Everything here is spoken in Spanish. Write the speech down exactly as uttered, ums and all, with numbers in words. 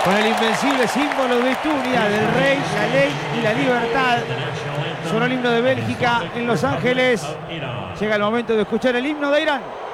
Con el invencible símbolo de Turia, del rey, la ley y la libertad. Sonó el himno de Bélgica en Los Ángeles. Llega el momento de escuchar el himno de Irán.